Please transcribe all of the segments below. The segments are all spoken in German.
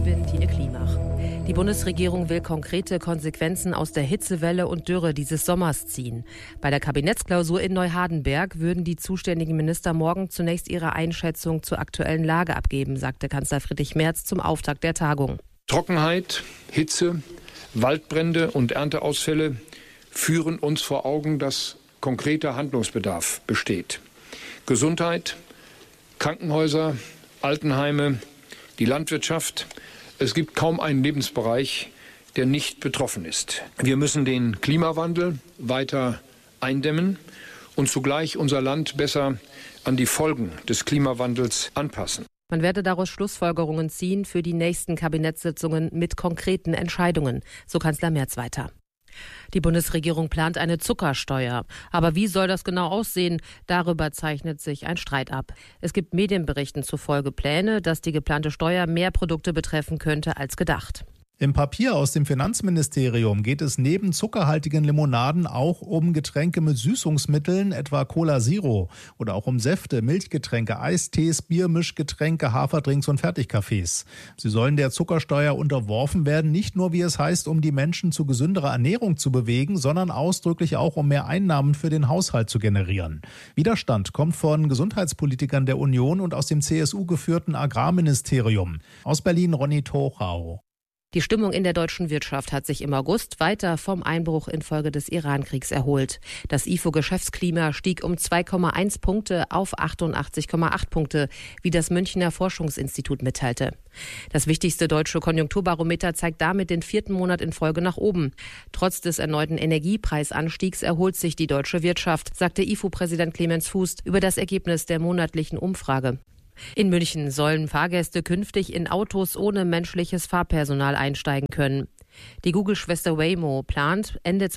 bin Tine Klimach. Die Bundesregierung will konkrete Konsequenzen aus der Hitzewelle und Dürre dieses Sommers ziehen. Bei der Kabinettsklausur in Neuhardenberg würden die zuständigen Minister morgen zunächst ihre Einschätzung zur aktuellen Lage abgeben, sagte Kanzler Friedrich Merz zum Auftakt der Tagung. Trockenheit, Hitze, Waldbrände und Ernteausfälle führen uns vor Augen, dass konkreter Handlungsbedarf besteht. Gesundheit, Krankenhäuser, Altenheime, die Landwirtschaft. Es gibt kaum einen Lebensbereich, der nicht betroffen ist. Wir müssen den Klimawandel weiter eindämmen und zugleich unser Land besser an die Folgen des Klimawandels anpassen. Man werde daraus Schlussfolgerungen ziehen für die nächsten Kabinettssitzungen mit konkreten Entscheidungen, so Kanzler Merz weiter. Die Bundesregierung plant eine Zuckersteuer. Aber wie soll das genau aussehen? Darüber zeichnet sich ein Streit ab. Es gibt Medienberichten zufolge Pläne, dass die geplante Steuer mehr Produkte betreffen könnte als gedacht. Im Papier aus dem Finanzministerium geht es neben zuckerhaltigen Limonaden auch um Getränke mit Süßungsmitteln, etwa Cola Zero, oder auch um Säfte, Milchgetränke, Eistees, Biermischgetränke, Haferdrinks und Fertigkaffees. Sie sollen der Zuckersteuer unterworfen werden, nicht nur, wie es heißt, um die Menschen zu gesünderer Ernährung zu bewegen, sondern ausdrücklich auch, um mehr Einnahmen für den Haushalt zu generieren. Widerstand kommt von Gesundheitspolitikern der Union und aus dem CSU-geführten Agrarministerium. Aus Berlin Ronny Tochau. Die Stimmung in der deutschen Wirtschaft hat sich im August weiter vom Einbruch infolge des Iran-Kriegs erholt. Das IFO-Geschäftsklima stieg um 2,1 Punkte auf 88,8 Punkte, wie das Münchner Forschungsinstitut mitteilte. Das wichtigste deutsche Konjunkturbarometer zeigt damit den 4. Monat in Folge nach oben. Trotz des erneuten Energiepreisanstiegs erholt sich die deutsche Wirtschaft, sagte IFO-Präsident Clemens Fuß über das Ergebnis der monatlichen Umfrage. In München sollen Fahrgäste künftig in Autos ohne menschliches Fahrpersonal einsteigen können. Die Google-Schwester Waymo plant Ende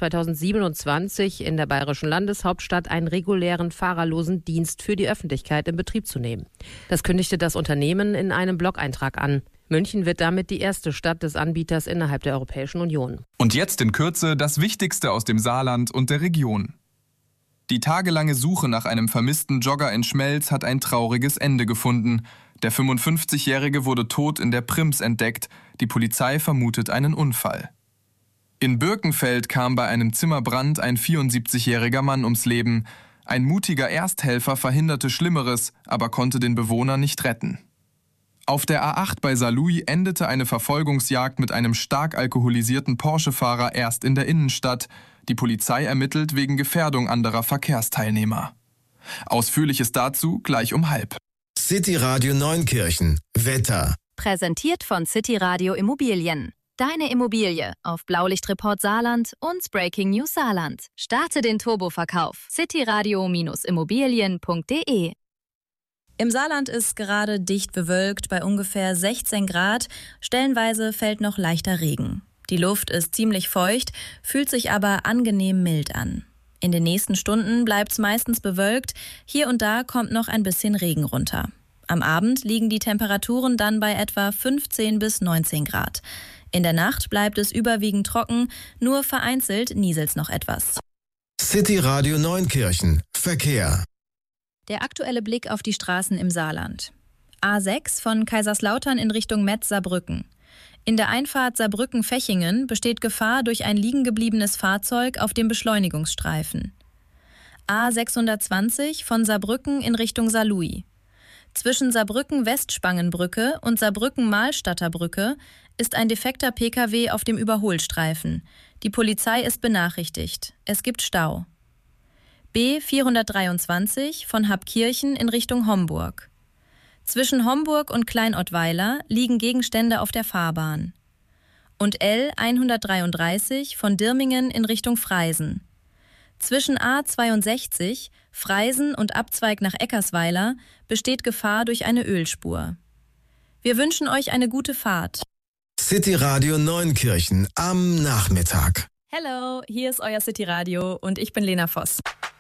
2027 in der bayerischen Landeshauptstadt einen regulären fahrerlosen Dienst für die Öffentlichkeit in Betrieb zu nehmen. Das kündigte das Unternehmen in einem Blog-Eintrag an. München wird damit die erste Stadt des Anbieters innerhalb der Europäischen Union. Und jetzt in Kürze das Wichtigste aus dem Saarland und der Region. Die tagelange Suche nach einem vermissten Jogger in Schmelz hat ein trauriges Ende gefunden. Der 55-Jährige wurde tot in der Prims entdeckt. Die Polizei vermutet einen Unfall. In Birkenfeld kam bei einem Zimmerbrand ein 74-jähriger Mann ums Leben. Ein mutiger Ersthelfer verhinderte Schlimmeres, aber konnte den Bewohner nicht retten. Auf der A8 bei Saarlouis endete eine Verfolgungsjagd mit einem stark alkoholisierten Porsche-Fahrer erst in der Innenstadt. Die Polizei ermittelt wegen Gefährdung anderer Verkehrsteilnehmer. Ausführliches dazu gleich um 12:30. City Radio Neunkirchen. Wetter. Präsentiert von City Radio Immobilien. Deine Immobilie auf Blaulichtreport Saarland und Breaking News Saarland. Starte den Turboverkauf. cityradio-immobilien.de. Im Saarland ist gerade dicht bewölkt bei ungefähr 16 Grad. Stellenweise fällt noch leichter Regen. Die Luft ist ziemlich feucht, fühlt sich aber angenehm mild an. In den nächsten Stunden bleibt es meistens bewölkt, hier und da kommt noch ein bisschen Regen runter. Am Abend liegen die Temperaturen dann bei etwa 15 bis 19 Grad. In der Nacht bleibt es überwiegend trocken, nur vereinzelt nieselt's noch etwas. City Radio Neunkirchen. Verkehr. Der aktuelle Blick auf die Straßen im Saarland. A6 von Kaiserslautern in Richtung Metz-Saarbrücken. In der Einfahrt Saarbrücken-Fechingen besteht Gefahr durch ein liegengebliebenes Fahrzeug auf dem Beschleunigungsstreifen. A620 von Saarbrücken in Richtung Saarlouis. Zwischen Saarbrücken-Westspangenbrücke und Saarbrücken-Mahlstadter-Brücke ist ein defekter Pkw auf dem Überholstreifen. Die Polizei ist benachrichtigt. Es gibt Stau. B423 von Habkirchen in Richtung Homburg. Zwischen Homburg und Kleinottweiler liegen Gegenstände auf der Fahrbahn. Und L133 von Dirmingen in Richtung Freisen. Zwischen A62, Freisen und Abzweig nach Eckersweiler besteht Gefahr durch eine Ölspur. Wir wünschen euch eine gute Fahrt. City Radio Neunkirchen am Nachmittag. Hello, hier ist euer City Radio und ich bin Lena Voss.